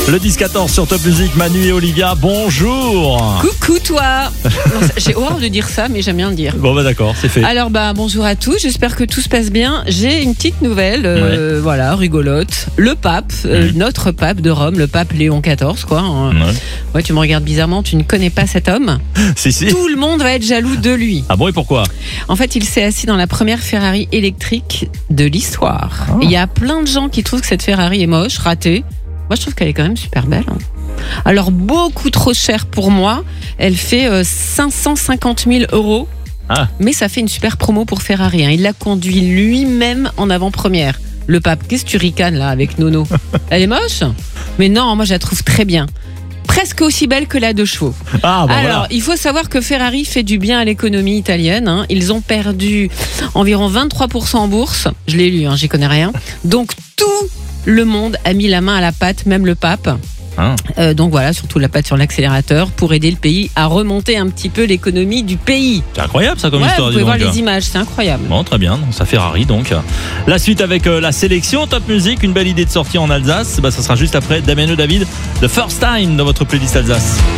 Le 10-14 sur Top Music, Manu et Olivia, bonjour. Coucou toi. Non, j'ai horreur de dire ça, mais j'aime bien le dire. Bon bah d'accord, c'est fait. Alors bonjour à tous, j'espère que tout se passe bien. J'ai une petite nouvelle, voilà, rigolote. Le pape, notre pape de Rome, le pape Léon XIV, quoi. Ouais, tu me regardes bizarrement, tu ne connais pas cet homme. Si. Tout le monde va être jaloux de lui. Ah bon, et pourquoi? En fait, il s'est assis dans la première Ferrari électrique de l'histoire. Il y a plein de gens qui trouvent que cette Ferrari est moche, ratée. Moi, je trouve qu'elle est quand même super belle. Alors, beaucoup trop chère pour moi. Elle fait 550 000 €. Ah. Mais ça fait une super promo pour Ferrari. Il l'a conduit lui-même en avant-première. Le pape, qu'est-ce que tu ricanes là avec Nono? Elle est moche? Mais non, moi je la trouve très bien. Presque aussi belle que la 2 chevaux. Ah, bah alors, voilà. il faut savoir que Ferrari fait du bien à l'économie italienne. Ils ont perdu environ 23% en bourse. Je l'ai lu, j'y connais rien. Donc tout le monde a mis la main à la pâte, même le pape. Donc voilà, surtout la patte sur l'accélérateur pour aider le pays à remonter un petit peu l'économie du pays. C'est incroyable ça comme histoire. Vous pouvez voir les images, c'est incroyable. Bon, très bien, ça Ferrari donc. La suite avec la sélection Top Music, une belle idée de sortie en Alsace. Ça sera juste après Damien David, The First Time dans votre playlist Alsace.